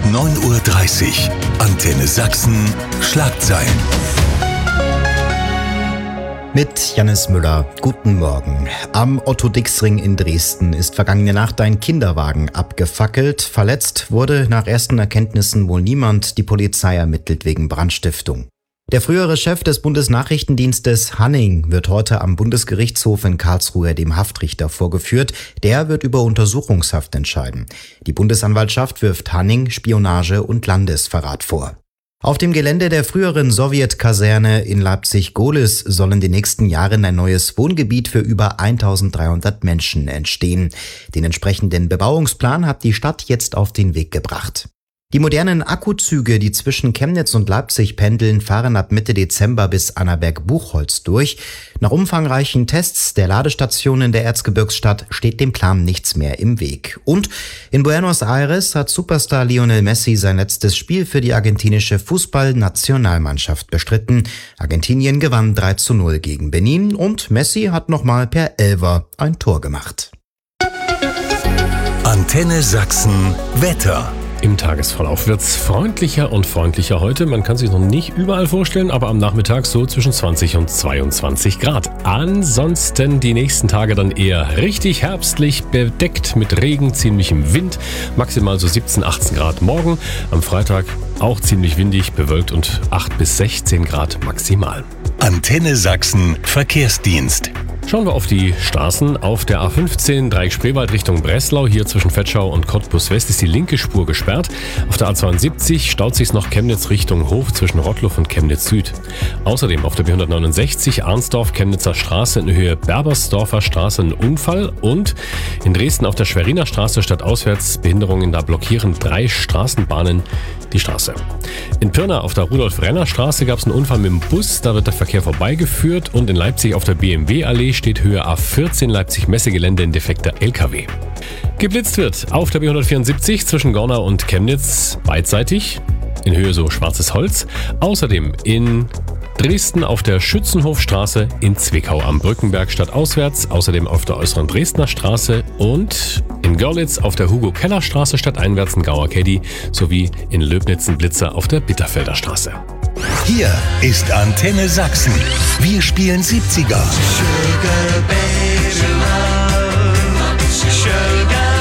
9:30 Uhr. Antenne Sachsen. Schlagzeilen. Mit Jannis Müller. Guten Morgen. Am Otto-Dix-Ring in Dresden ist vergangene Nacht ein Kinderwagen abgefackelt. Verletzt wurde nach ersten Erkenntnissen wohl niemand. Die Polizei ermittelt wegen Brandstiftung. Der frühere Chef des Bundesnachrichtendienstes Hanning wird heute am Bundesgerichtshof in Karlsruhe dem Haftrichter vorgeführt. Der wird über Untersuchungshaft entscheiden. Die Bundesanwaltschaft wirft Hanning Spionage und Landesverrat vor. Auf dem Gelände der früheren Sowjetkaserne in Leipzig-Gohlis soll in den nächsten Jahren ein neues Wohngebiet für über 1300 Menschen entstehen. Den entsprechenden Bebauungsplan hat die Stadt jetzt auf den Weg gebracht. Die modernen Akkuzüge, die zwischen Chemnitz und Leipzig pendeln, fahren ab Mitte Dezember bis Annaberg-Buchholz durch. Nach umfangreichen Tests der Ladestationen der Erzgebirgsstadt steht dem Plan nichts mehr im Weg. Und in Buenos Aires hat Superstar Lionel Messi sein letztes Spiel für die argentinische Fußballnationalmannschaft bestritten. Argentinien gewann 3:0 gegen Benin und Messi hat nochmal per Elfer ein Tor gemacht. Antenne Sachsen Wetter. Im Tagesverlauf wird's freundlicher und freundlicher heute. Man kann sich noch nicht überall vorstellen, aber am Nachmittag so zwischen 20 und 22 Grad. Ansonsten die nächsten Tage dann eher richtig herbstlich, bedeckt mit Regen, ziemlichem Wind. Maximal so 17, 18 Grad morgen. Am Freitag auch ziemlich windig, bewölkt und 8 bis 16 Grad maximal. Antenne Sachsen Verkehrsdienst. Schauen wir auf die Straßen. Auf der A15 Dreieck Spreewald Richtung Breslau, hier zwischen Vetschau und Cottbus West ist die linke Spur gesperrt. Auf der A72 staut sich's noch Chemnitz Richtung Hof zwischen Rottluff und Chemnitz Süd. Außerdem auf der B169 Arnsdorf-Chemnitzer Straße in Höhe Berbersdorfer Straße ein Unfall und in Dresden auf der Schweriner Straße stadtauswärts Behinderungen, da blockieren 3 Straßenbahnen die Straße. In Pirna auf der Rudolf-Renner-Straße gab es einen Unfall mit dem Bus, da wird der Verkehr vorbeigeführt und in Leipzig auf der BMW-Allee steht Höhe A14 Leipzig-Messegelände ein defekter LKW. Geblitzt wird auf der B174 zwischen Gornau und Chemnitz beidseitig, in Höhe so Schwarzes Holz. Außerdem in Dresden auf der Schützenhofstraße, in Zwickau am Brückenberg stadtauswärts, außerdem auf der äußeren Dresdner Straße und in Görlitz auf der Hugo-Keller-Straße stadteinwärts in Gauer-Keddy sowie in Löbnitzen-Blitzer auf der Bitterfelder Straße. Hier ist Antenne Sachsen. Wir spielen 70er. Sugar baby love, sugar